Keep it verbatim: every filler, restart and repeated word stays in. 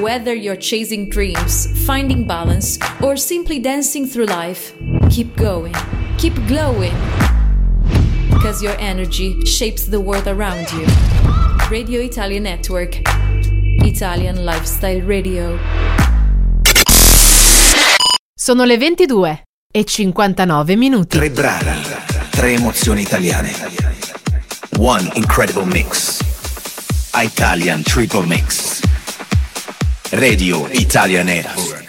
Whether you're chasing dreams, finding balance, or simply dancing through life, keep going, keep glowing. Because your energy shapes the world around you. Radio Italia Network. Italian Lifestyle Radio. Sono le ventidue e cinquantanove minuti. Tre brani, tre emozioni italiane. One incredible mix. Italian Triple Mix. Radio Italia Network.